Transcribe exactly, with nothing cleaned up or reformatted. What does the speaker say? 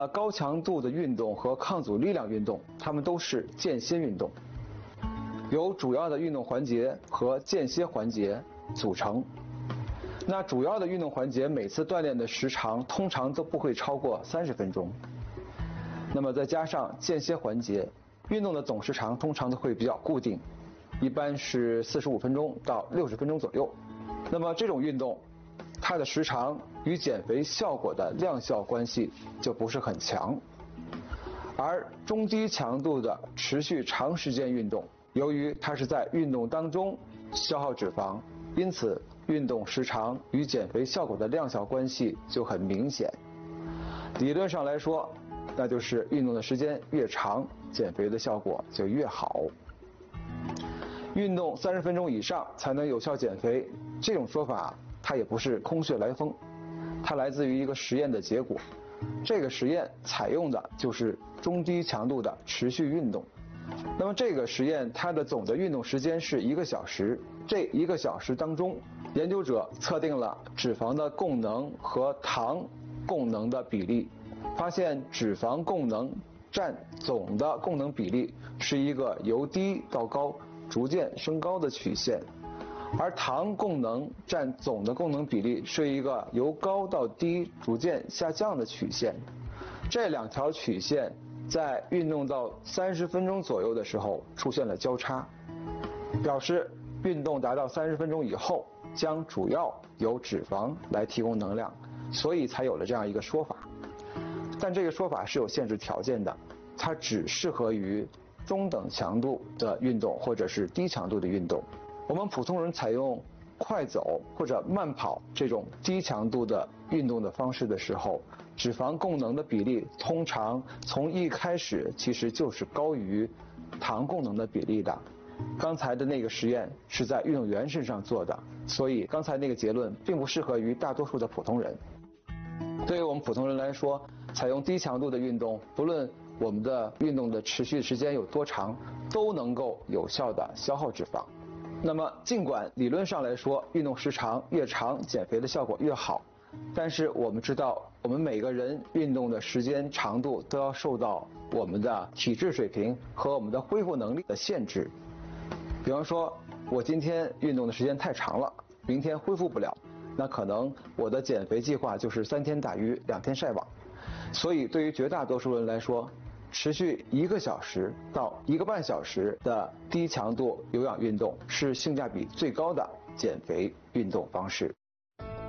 呃，高强度的运动和抗阻力量运动，它们都是间歇运动，由主要的运动环节和间歇环节组成。那主要的运动环节每次锻炼的时长通常都不会超过三十分钟，那么再加上间歇环节，运动的总时长通常都会比较固定，一般是四十五分钟到六十分钟左右。那么这种运动，它的时长与减肥效果的量效关系就不是很强。而中低强度的持续长时间运动，由于它是在运动当中消耗脂肪，因此运动时长与减肥效果的量效关系就很明显。理论上来说，那就是运动的时间越长，减肥的效果就越好。运动三十分钟以上才能有效减肥，这种说法它也不是空穴来风，它来自于一个实验的结果。这个实验采用的就是中低强度的持续运动。那么这个实验它的总的运动时间是一个小时，这一个小时当中，研究者测定了脂肪的供能和糖供能的比例，发现脂肪供能占总的供能比例是一个由低到高逐渐升高的曲线，而糖供能占总的供能比例是一个由高到低逐渐下降的曲线。这两条曲线在运动到三十分钟左右的时候出现了交叉，表示运动达到三十分钟以后将主要由脂肪来提供能量，所以才有了这样一个说法。但这个说法是有限制条件的，它只适合于中等强度的运动或者是低强度的运动。我们普通人采用快走或者慢跑这种低强度的运动的方式的时候，脂肪供能的比例通常从一开始其实就是高于糖供能的比例的。刚才的那个实验是在运动员身上做的，所以刚才那个结论并不适合于大多数的普通人。对于我们普通人来说，采用低强度的运动，不论我们的运动的持续时间有多长，都能够有效的消耗脂肪。那么尽管理论上来说，运动时长越长，减肥的效果越好，但是我们知道，我们每个人运动的时间长度都要受到我们的体质水平和我们的恢复能力的限制。比方说，我今天运动的时间太长了，明天恢复不了，那可能我的减肥计划就是三天打鱼两天晒网。所以对于绝大多数人来说，持续一个小时到一个半小时的低强度有氧运动是性价比最高的减肥运动方式。